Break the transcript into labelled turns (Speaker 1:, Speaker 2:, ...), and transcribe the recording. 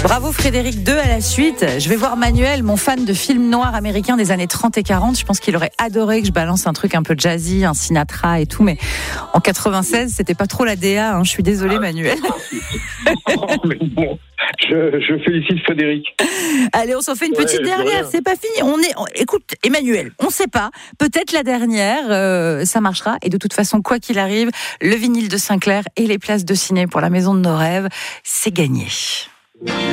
Speaker 1: Bravo Frédéric, 2 à la suite. Je vais voir Manuel, mon fan de films noirs américains des années 30 et 40. Je pense qu'il aurait adoré que je balance un truc un peu jazzy, un Sinatra et tout, mais en 96, c'était pas trop la DA. Je suis désolée Manuel.
Speaker 2: Mais bon, je félicite Frédéric.
Speaker 1: Allez, on s'en fait une petite dernière, c'est pas fini. Écoute, Emmanuel, on sait pas. Peut-être la dernière, ça marchera. Et de toute façon, quoi qu'il arrive, le vinyle de Sinclair et les places de ciné pour la maison de nos rêves, c'est gagné.